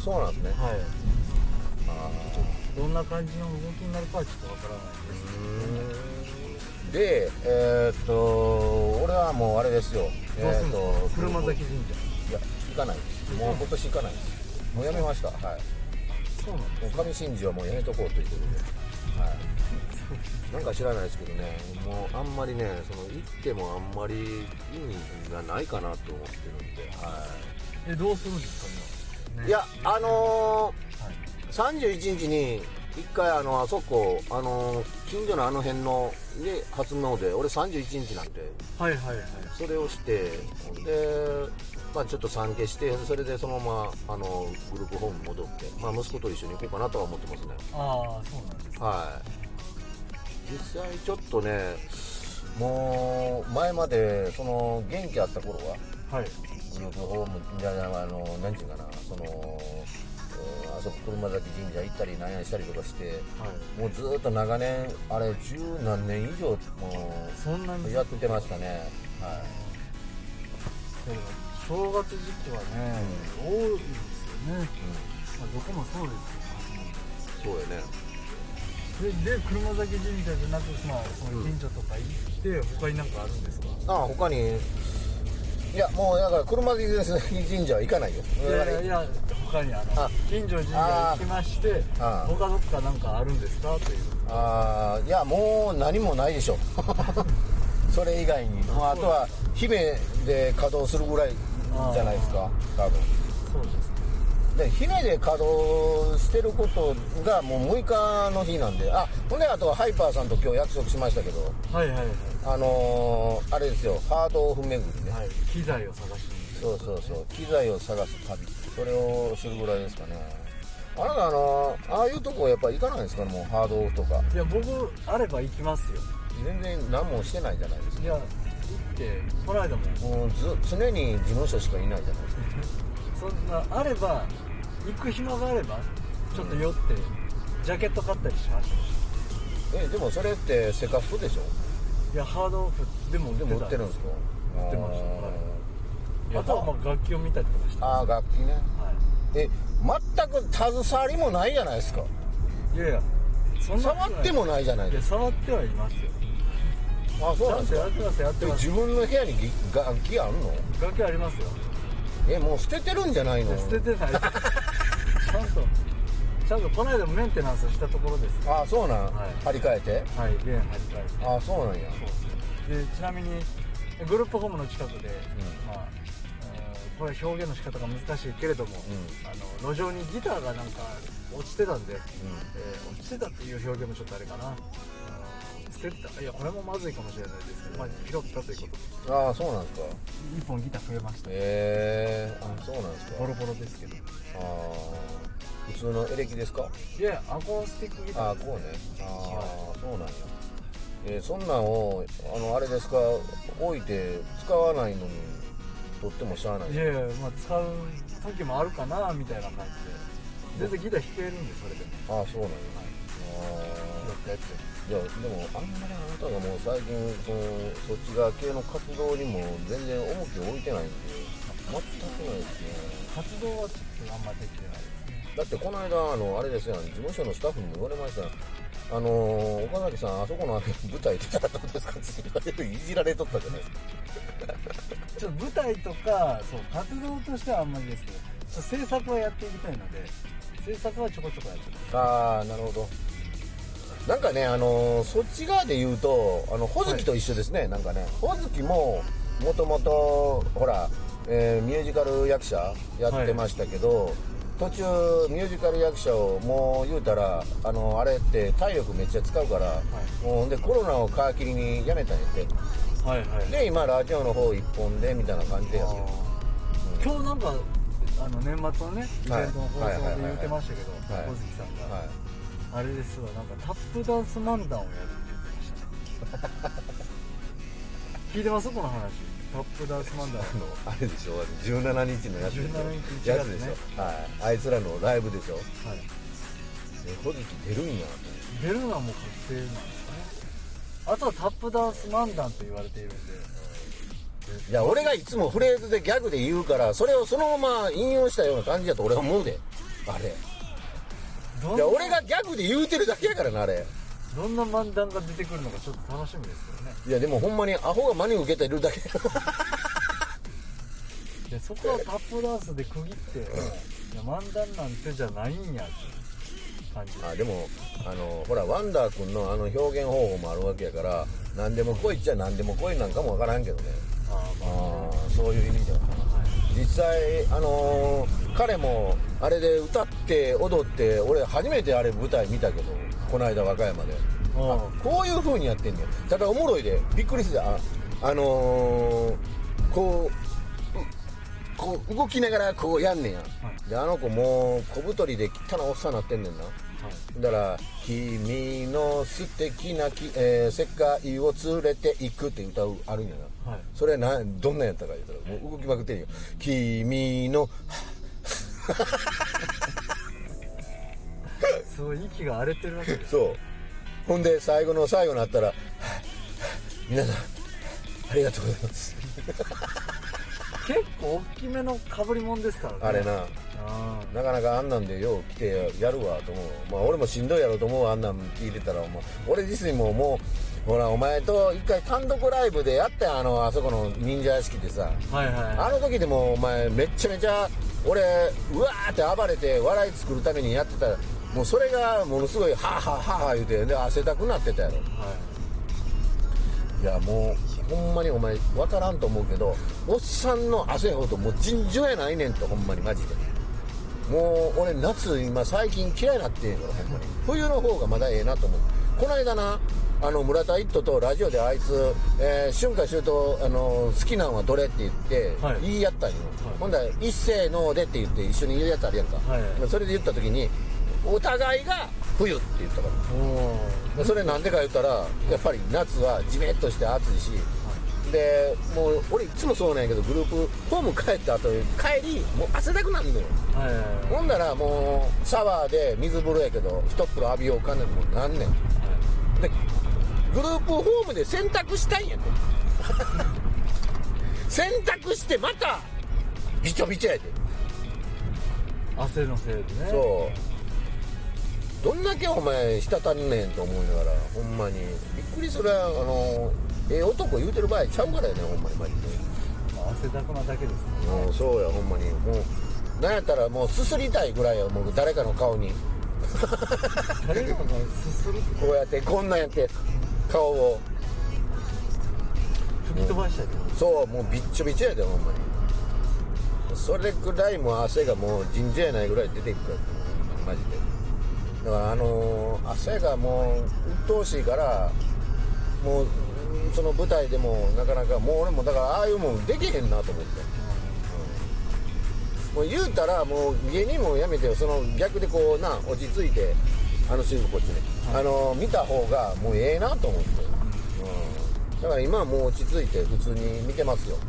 そうなんですね。 はい。 あどんな感じの動きになるかはちょっとわからないですけど、 で、俺はもうあれですよ。 どうすんの？車崎神社。 いや、行かないです。もう今年行かないです。もうやめました。はい。 そうなんです。 もう上新寺はもうやめとこうということで。はい。なんか知らないですけどね、もうあんまりね、その行ってもあんまり意味がないかなと思ってるんで。はどうするんですかい。いや、31日に一回あそこ近所のあの辺ので初詣、俺31日なんで、 はいはいはい。 それをしてで、まあちょっと参加して、それでそのままグループホームに戻って、まあ息子と一緒に行こうかなとは思ってますね。 ああ、そうなんです。 はい。実際ちょっとね、もう前までその元気あった頃は、 はい。 グループホームじゃなんていうかな、あそこ車崎神社行ったりなんやしたりとかして、 はい、 もうずーっと長年あれ十何年以上もそんなにうやってましたね。はい。 正月時期はね、多いですよね。まあ、どこもそうですそうやね。 けど。で車崎神社じゃなく、まあその近所とか行って、他に何かあるんですか？ 他に、いやもうだから車崎神社は行かないよ。 いや他に近所神社行きまして、他どっかなんかあるんですかという。 いやもう何もないでしょ。それ以外に、あとは姫で稼働するぐらいじゃないですか、多分。 そうです。 で姫で稼働してることがもう6日の日なんで、ほんであとはハイパーさんと今日約束しましたけど、 はいはいはい、 あれですよ、ハードオフ巡りね、 はい、機材を探しに。 そう機材を探す旅、それをするぐらいですかね。あなたああいうとこやっぱ行かないんですかね、もうハードオフとか。 いや僕あれば行きますよ。 全然何もしてないじゃないですか。 いや行ってこの間も常に事務所しかいないじゃないですか。 そんなあれば行く暇があればちょっと寄って、ジャケット買ったりしました。 でもそれってセカストでしょ？ いやハードオフでも売ってるんですか？ 売ってました。はい、あとはまあ楽器を見たりとかして。 楽器ね。 はい。 全く携わりもないじゃないですか。 いやいや、そんな触ってもないじゃないですか。 いや触ってはいますよ。 そうなんですか。 やってます自分の部屋に楽器あるの？ 楽器ありますよ。 もう捨ててるんじゃないの？ 捨ててない。ちゃんとこの間メンテナンスしたところです。 そうなん。 はい、 張り替えて。 はい、弦張り替えて。 そうなんや。 でちなみにグループホームの近くで、まあこれは表現の仕方が難しいけれども、路上にギターがなんか落ちてたんで、落ちてたっていう表現もちょっとあれかな。捨てた、いやこれもまずいかもしれないですけど、拾ったということで。 そうなんですか。 1本ギター増えました。 そうなんですか。 ボロボロですけど。 普通のエレキですか？ いやアコースティックギターです。 こうね。そうなんや。そんなんをあれですか、置いて使わないのにとってもしゃあない。 いやいや、使う時もあるかなみたいな感じで、全然ギター弾けるんで、それでも。 そうなんや。 やっていやでもあんまりあなたがもう最近そっち側系の活動にも全然重きを置いてないんで、全くないですね。 活動はちょっとあんまできてないですね。 だってこの間あれですよ、事務所のスタッフにも言われましたよ。岡崎さんあそこの舞台出たらどうですかって言われる、いじられとったじゃないですか。 ちょっと舞台とか活動としてはあんまりですけど、制作はやっていきたいので、制作はちょこちょこやってます。 なるほど。なんかね、そっち側で言うとほずきと一緒ですね。なんかね、ほずきももともとほら、ミュージカル役者やってましたけど、途中ミュージカル役者をもう言うたらあれって体力めっちゃ使うから、もうでコロナを皮切りに辞めたんやって。で今ラジオの方一本でみたいな感じでやってる。 今日なんか年末のねイベントの放送で言ってましたけど、小月さんが、あれですわ、なんかタップダンス漫談をやるって言ってましたね。聞いてますこの話？タップダンス漫談あれでしょ、17日のやつでしょ、やつでしょ。あいつらのライブでしょ。小月出るんや。 出るのはもう確定なんですね。あとはタップダンス漫談と言われているんで、 いや俺がいつもフレーズでギャグで言うから、それをそのまま引用したような感じだと俺は思うで。 あれどんいや俺がギャグで言うてるだけやからなあれ。 どんな漫談が出てくるのかちょっと楽しみですよね。 いやでもほんまにアホが真に受けてるだけでそこはタップダンスで区切って、いや漫談なんてじゃないんやって感じ。 あでもほらワンダー君の表現方法もあるわけやから、何でも来いっちゃ何でも来いなんかもわからんけどね。そういう意味では、実際彼もあれで歌って踊って、俺初めてあれ舞台見たけど、この間和歌山で、こういう風にやってんねん。ただおもろいでびっくりして、こう動きながらこうやんねんや、であの子もう小太りで汚なおっさんなってんねんな、だから「君の素敵な世界を連れて行く」って歌うあるんやな、それどんなんやったか言ったらもう動きまくってんよ。君のすごい息が荒れてるわけです。 そうほんで最後の最後になったら皆さんありがとうございます結構大きめのかぶりもんですからねあれな。なかなかあんなんでよう来てやるわと思う。まあ俺もしんどいやろうと思う。あんなん聞いてたら俺自身ももうほらお前と一回単独ライブでやったよ、あそこの忍者屋敷でさ、あの時でもお前めっちゃめちゃ俺うわーって暴れて笑い作るためにやってた。もうそれがものすごいハーハーハーハー言うてで汗だくなってたやろ、いやもうほんまにお前分からんと思うけど、おっさんの汗ほどもう尋常やないねんと、ほんまにマジで。もう俺夏今最近嫌いになってんから、ほんまに冬の方がまだええなと思う。この間な村田一斗とラジオであいつ、春夏秋冬好きなんはどれって言って言い合ったんよ、ほんだら一斉のでって言って一緒に言うやつあるやんか、それで言った時にお互いが冬って言ったから、それなんでか言ったらやっぱり夏はジメッとして暑いし、でもう俺いつもそうなんやけど、グループホーム帰った後帰りもう汗だくなるのよ、ほんだらもうシャワーで水風呂やけど一風呂浴びようかねんもうなんねん、でグループホームで洗濯したいんやて洗濯してまたびちょびちょやで、 汗のせいでね。 そうどんだけお前滴んねんと思いながら、ほんまにびっくりする。男言うてる場合ちゃうからやね、ほんまにマジで。 汗だくなだけですね。 そうやほんまに。もうなんやったらもうすすりたいぐらいや、もう誰かの顔に誰がすするってこうやってこんなんやって顔を吹き飛ばしたり、 そうもうびっちょびちょやで、ほんまに。それぐらいもう汗がもう尋常やないぐらい出ていくからマジで。だから汗がもう鬱陶しいから、もうその舞台でもなかなかもう俺もだからああいうもんできへんなと思って、もう言うたらもう芸人もやめてよ、その逆でこうな落ち着いてすぐこっちね、見た方がもうええなと思って、だから今はもう落ち着いて普通に見てますよ。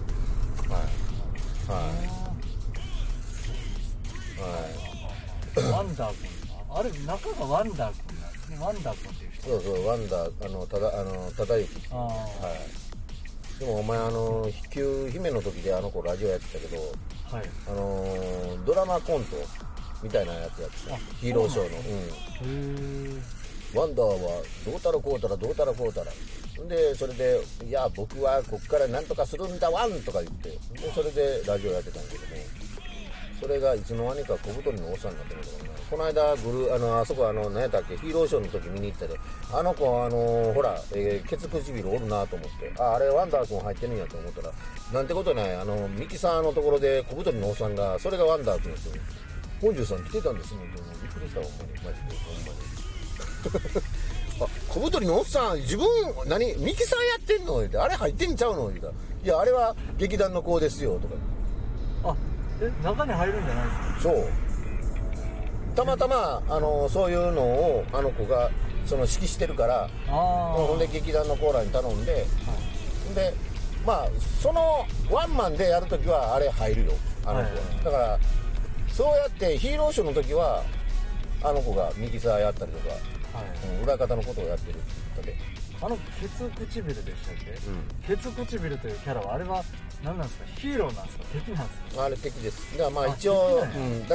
ワンダー君、あれ中がワンダー君なんですね。ワンダー君っていう人。 そうワンダー忠之。でもお前旧姫の時であの子ラジオやってたけど、ドラマコントみたいなやつやってた、ヒーローショーの、ワンダーはどうたらこうたらどうたらこうたらで、それでいや僕はこっからなんとかするんだワンとか言って、でそれでラジオやってたんだけども、それがいつの間にか小太りのおっさんになってるんだけどね。この間あそこ何やったっけ、ヒーローショーの時見に行ったで、あの子ほら、ケツ唇おるなと思って、あれワンダー君入ってるんやと思ったら、なんてことない、ミキサーのところで小太りのおっさんが、それがワンダー君ですよ。本庄さん来てたんですね。びっくりしたわ、ほんまにマジで、ほんまに小太りのおっさん自分ミキサーやってんのって、あれ入ってんちゃうのって言ったら、いやあれは劇団の子ですよとか。 中に入るんじゃないですか。 そうたまたまそういうのをあの子がその指揮してるから、ほんで劇団のコーラに頼んで、でまあそのワンマンでやるときはあれ入るよ、あの子は、だからそうやってヒーローショーの時はあの子がミキサーやったりとか、裏方のことをやってるって言ったで。 ケツ唇でしたっけ、ケツ唇というキャラはあれは何なんですか、ヒーローなんですか、敵なんですか。 あれ敵です。だからまあ一応